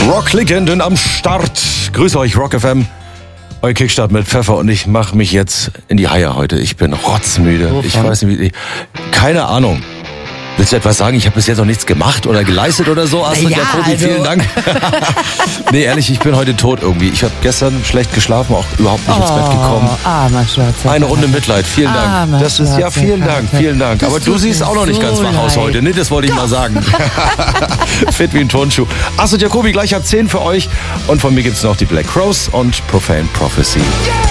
Rock-Legenden am Start. Grüße euch, Rock FM. Euer Kickstart mit Pfeffer und ich mache mich jetzt in die Haie heute. Ich bin rotzmüde. Wovon? Ich weiß nicht, wie. Keine Ahnung. Willst du etwas sagen? Ich habe bis jetzt noch nichts gemacht oder geleistet oder so. Astrid Jacobi, vielen Dank. Nee, ehrlich, ich bin heute tot irgendwie. Ich habe gestern schlecht geschlafen, auch überhaupt nicht ins Bett gekommen. Armer Schwarzer. Eine Runde Mitleid, vielen Dank. Armer Das ist ja vielen Dank, vielen Dank. Das Aber du tut siehst mir auch noch nicht so ganz wach aus leid. heute, ne? Das wollte ich mal sagen. Fit wie ein Turnschuh. Astrid Jacobi gleich ab 10 für euch und von mir gibt's noch die Black Crows und Profane Prophecy.